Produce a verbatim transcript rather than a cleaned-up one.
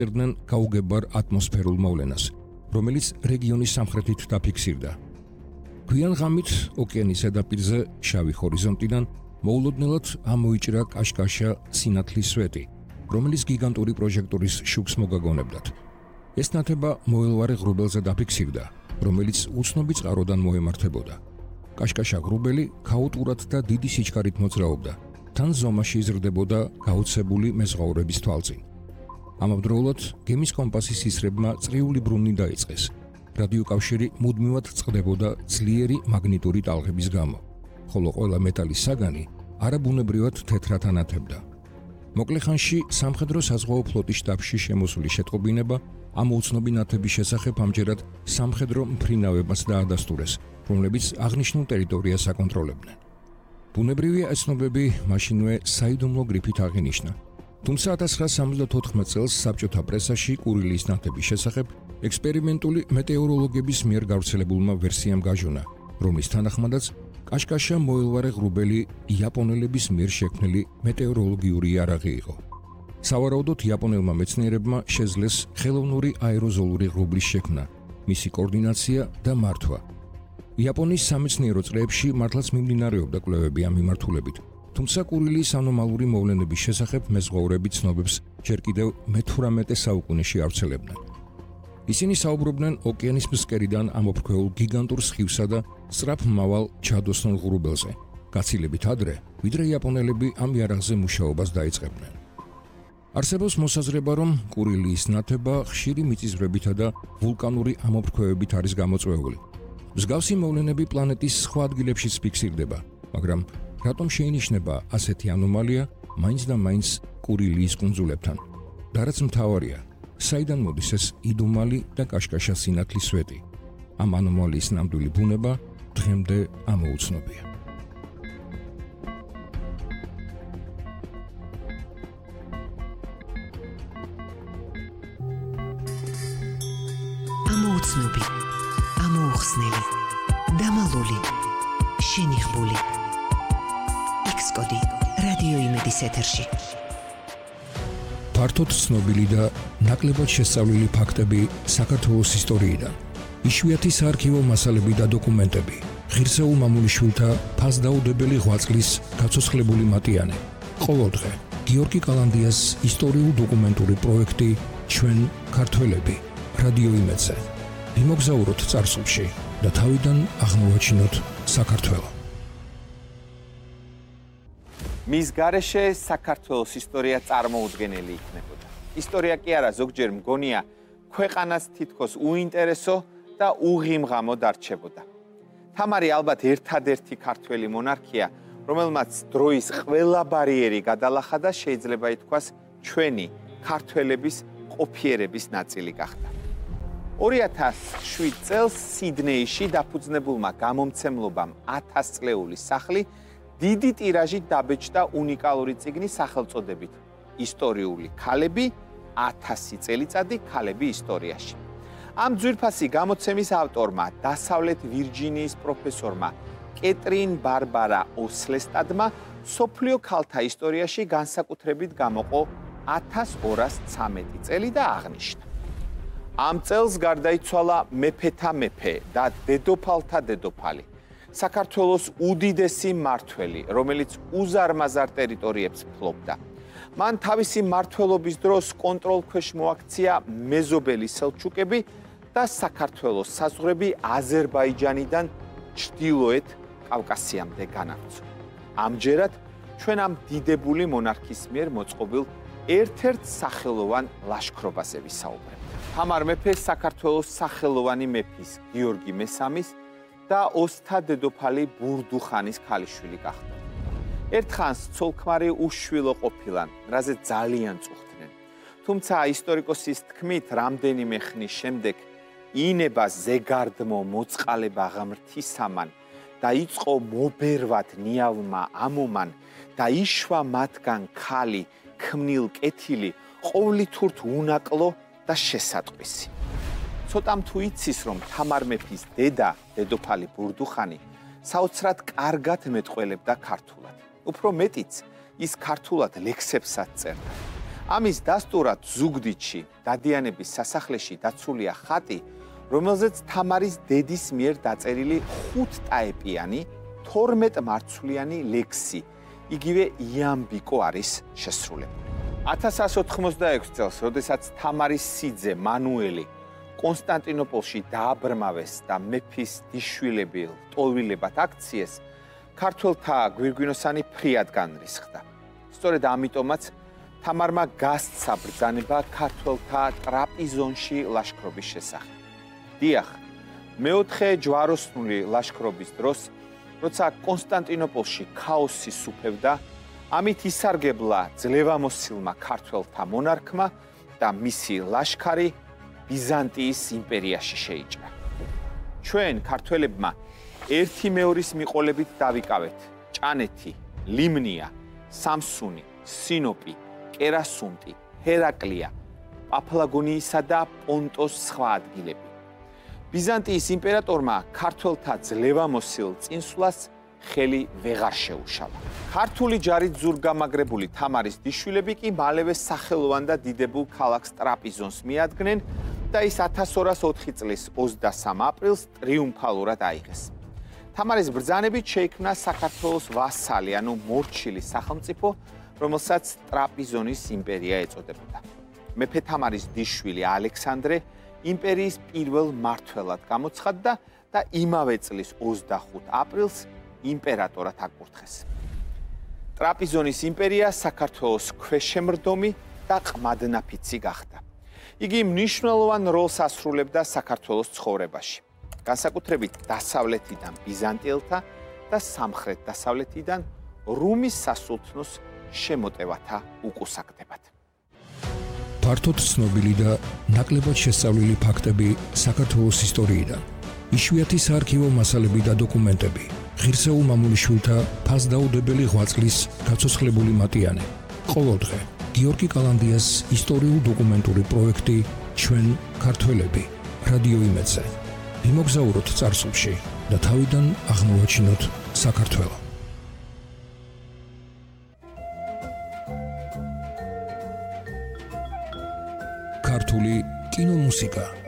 წერდნენ გაუგებარ ატმოსფერულ მოვლენას, რომელიც რეგიონის სამხრეთით დაფიქსირდა. გვიან ღამით ოკეანის ზედაპირზე შავი ჰორიზონტიდან მოულოდნელად ამოიჭრა კაშკაშა სინათლის სვეტი, რომელიც გიგანტური პროჟექტორის შუქს მოგაგონებდათ. ეს ნათება მოელვარე ღრუბელზე დაფიქსირდა, რომელიც უცნობი წყაროდან მოემართებოდა. კაშკაშა ღრუბელი ქაოტურად და დიდი სიჩქარით მოძრაობდა, თან ზომაში იზრდებოდა გაუცებული მეზღვაურების თვალწინ. ამავდროულად გემის კომპასის ისრებმა წრიული ბრუნი დაიწყეს. რადიოკავშირი მუდმივად წყდებოდა ძლიერი მაგნიტური ტალღების გამო, ხოლო ყველა მეტალის საგანი არაბუნებრივად თეთრად ანათებდა. მოკლე ხანში სამხედრო საზღვაო ფლოტის შტაბში შემოსული შეტყობინება ამ უცნობი ნათების შესახებ ამჯერად სამხედრო მფრინავებას დაადასტურეს, რომლებიც აღნიშნულ ტერიტორიას აკონტროლებდნენ. ბუნებრივია ეს ცნობები მაშინვე საიდუმლო გრიფით აღინიშნა. თუმცა ათას ცხრაასი სამოცდათოთხმეტ წელს საბჭოთა პრესაში კურილის ნათების შესახებ ექსპერიმენტული მეტეოროლოგების მიერ გავრცელებულმა ვერსიამ გაჟონა, რომლის თანახმადაც კაშკაშა მოელვარე ღრუბელი იაპონელების მიერ შექმნილი მეტეოროლოგიური იარაღი იყო. სავარაუდოდ იაპონელმა მეცნიერებმა შეძლეს ხელოვნური აეროზოლური ღრუბლის შექმნა, მისი კოორდინაცია და მართვა. იაპონიის სამეცნიერო წრეებში მართლაც მიმდინარეობდა კვლევები ამ მიმართულებით, თუმცა კურილის ანომალური მოვლენების შესახებ მეზღვაურები ცნობებს ჯერ კიდევ მეთვრამეტე საუკუნეში ავრცელებდნენ. ისინი საუბრობდნენ ოკეანის ფსკერიდან ამოფრქვეულ გიგანტურ სხივსა და სწრაფმავალ ჩადოსნულ ღრუბელზე, გაცილებით ადრე, ვიდრე იაპონელები ამ იარაღზე მუშაობას დაიწყებდნენ. არსებობს მოსაზრება, რომ კურილის ნათება ხშირი მიწისძვრებითა და ვულკანური ამოფრქვევებით არის გამოწვეული. მსგავსი მოვლენები პლანეტის სხვა ადგილებშიც ფიქსირდება, მაგრამ რატომ შეინიშნება ასეთი ანომალია მაინც და მაინც კურილის კუნძულებთან? და რაც მთავარია, საიდან მოდის ეს იდუმალი და კაშკაშა სინათლის სვეტი? ამ ანომალიის ნამდვილი ბუნება დღემდე ამოუცნობია. ამოუცნობი, ამოუხსნელი, დამალული, შენიღბული. ექსკოდი რადიო იმედის ეთერში. ფართოდ ცნობილი და ნაკლებად შესწავლილი ფაქტები საქართველოს ისტორიიდან. იშვიათი საარქივო მასალები და დოკუმენტები. ღირსეულ მამულიშვილთა ფასდაუდებელი ღვაწლის გაცოცხლებული მატიანე. ყოველდღე გიორგი კალანდიას ისტორიულ-დოკუმენტური პროექტი ჩვენ ქართველები რადიო იმედზე. ვიმოგზაუროთ წარსულში და თავიდან აღმოვაჩინოთ საქართველო. მის გარეშე საქართველოს ისტორია წარმოუდგენელი იქნებოდა. ისტორია კი არა, ზოგჯერ მგონია ქვეყანას თითქოს უინტერესო და უღიმღამო დარჩებოდა. თამარი ალბათ ერთადერთი ქართველი მონარქია, რომელმაც დროის ყველა ბარიერი გადალახა და შეიძლება ითქვას ჩვენი ქართველების ყოფიერების ნაწილი გახდა. ორი ათას შვიდ წელს სიდნეიში დაფუძნებულმა გამომცემლობამ ათას წლეული სახლი დიდი ტირაჟით დაბეჭდა უნიკალური წიგნი სახელწოდებით ისტორიული ქალები ათასი წელიწადი ქალები ისტორიაში. ამ ძვირფასი გამოცემის ავტორმა, დასავლეთ ვირჯინიის პროფესორმა კეტრინ ბარბარა ოსლესტადმა სოფლიო ქალთა ისტორიაში განსაკუთრებით გამოყო ათას ორას ცამეტი წელი და აღნიშნა. ამ წელს გარდაიცვალა მეფეთა მეფე და დედოფალთა დედოფალი. საქართველოს უდიდესი მმართველი, რომელიც უზარმაზარ ტერიტორიებს ფლობდა. მან თავისი მმართველობის დროს კონტროლქვეშ მოაქცია მეზობელი სელჩუკები და საქართველოს საზღვრები აზერბაიჯანიდან ჩრდილოეთ კავკასიამდე განაგრძო. ამჯერად ჩვენ ამ დიდებული მონარქის მიერ მოწყობილ ერთ-ერთ სახელოვან ლაშქრობაზე ვისაუბრებთ. თამარ მეფე საქართველოს სახელოვანი მეფის გიორგი მესამის და ოსთა დედოფალი ბურდუხანის ქალიშვილი გახდა. ერთხანს ცოლქმარი უშვილო ყოფილან, რაზე ძალიან წუხდნენ. თუმცა ისტორიკოსის თქმით, რამდენიმე ხნის შემდეგ ინება ზეგარდმო მოწყალება ღმრთისამან და იწყო მობერვად ნიავმა ამომან და იშვა მათგან ქალი, ქმნილ კეთილი, ყოვლითურთ უნაკლო და შესატყვისი. ცოტამ თუ იცის, რომ თამარ მეფის დედა, დედოფალი ბურდუხანი, საოცრად კარგად მეტყველებდა ქართულად. უფრო მეტიც, ის ქართულად ლექსებსაც წერდა. ამის დასტურად ზუგდიდში, დადიანების სასახლეში დაცულია ხატი, რომელზეც თამარის დედის მიერ დაწერილი ხუთტაეპიანი თორმეტმარცვლიანი ლექსი, იგივე იამბიკო არის შესრულებული. ათას ასი ოთხმოცდაექვსი წელს, როდესაც თამარის სიძე მანუელი კონსტანტინოპოლში დააბრმავეს და მეფის დიშვილები ტოლვილებად აქციეს, ქართველთა გვირგვინოსანი ფრიად განრისხდა. სწორედ ამიტომაც თამარმა გასცა ბრძანება ქართველთა ტრაპიზონში ლაშქრობის შესახებ. დიახ, მეოთხე ჯვაროსნული ლაშქრობის დროს, როცა კონსტანტინოპოლში ქაოსი სუფევდა, ამით ისარგებლა ძლევამოსილმა ქართველთა მონარქმა და მისი ლაშქარი ბიზანტიის იმპერიაში შეიჭრა. ჩვენ ქართველებმა ერთი მეორის მიყოლებით დავიკავეთ ჭანეთი, ლიმნია, სამსუნი, სინოპი, კერასუნტი, ჰერაკლია, პაფლაგონიისა და პონტოს სხვა ადგილები. ბიზანტიის იმპერატორმა ქართველთა ძლევამოსილ წინსვლას ხელი ვეღარ შეუშალა. ქართული ჯარით ზურგამაგრებული თამარის დიშვილები კი მალევე სახელოვან და დიდებულ ქალაქს ტრაპიზონს მიადგნენ და ის ათას ორას ოთხი წლის ოცდასამ აპრილს ტრიუმფალურად აიღეს. თამარის ბრძანებით შეიქმნა საქართველოს ვასალი, ანუ მორჩილი სახელმწიფო, რომელსაც ტრაპიზონის იმპერია ეწოდებოდა. მეფე თამარის დიშვილი ალექსანდრე იმპერიის პირველ მმართველად გამოცხადდა და იმავე წლის ოცდახუთ აპრილს იმპერატორად აკურთხეს. ტრაპიზონის იმპერია საქართველოს ქვეშემრდომი და ყმადნაფიცი გახდა. იგი მნიშვნელოვან როლს ასრულებდა საქართველოს ცხოვრებაში. განსაკუთრებით დასავლეთიდან ბიზანტიელთა და სამხრეთ-დასავლეთიდან რუმის სასულთნოს შემოტევათა უკუსაკდებად. ფართოდ ცნობილი და ნაკლებად შესწავლილი ფაქტები საქართველოს ისტორიიდან. იშვიათი საარქივო მასალები და დოკუმენტები. ღირსეულ მამულიშვილთა ფასდაუდებელი ღვაწლის გაცოცხლებული მატიანე. ყოველდღე გიორგი კალანდიას ისტორიულ-დოკუმენტური პროექტი ჩვენ ქართველები რადიო იმედზე. ვიმოგზაუროთ წარსულში და თავიდან აღმოვაჩინოთ საქართველო. ქართული კინომუსიკა